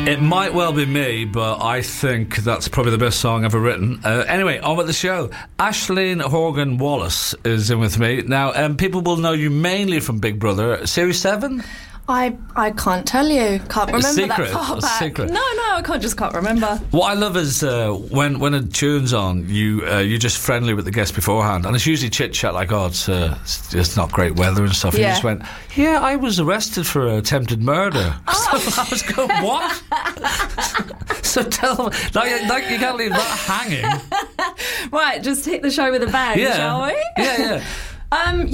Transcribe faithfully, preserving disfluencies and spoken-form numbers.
It might well be me, but I think that's probably the best song ever written. Uh, anyway, on with the show. Aisling Horgan-Wallace is in with me. Now, um, people will know you mainly from Big Brother. Series seven? I I can't tell you. Can't remember secret. that far A back. secret. No, no, I can't, just can't remember. What I love is uh, when when a tune's on, you uh, you're just friendly with the guest beforehand, and it's usually chit chat like, "Oh, it's, uh, it's just not great weather and stuff." And Yeah. you just went, "Yeah, I was arrested for attempted murder." Oh. So I was going, "What?" So tell them, like, like you can't leave that hanging. Right, just hit the show with a bang, Yeah, shall we? yeah, yeah. Um,